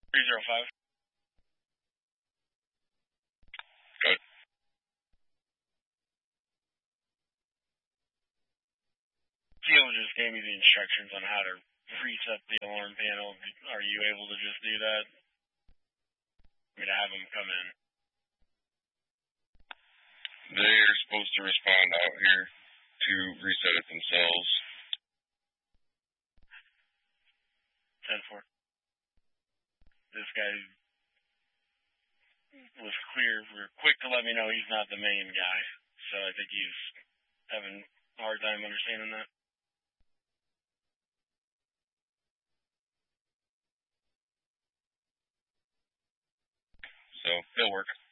305. Good. Teal just gave me the instructions on how to reset the alarm panel. Are you able to just do that? I'm going to have them come in. They're supposed to respond out here to reset it themselves. 10-4. This guy was quick to let me know he's not the main guy. So I think he's having a hard time understanding that. So, it'll work.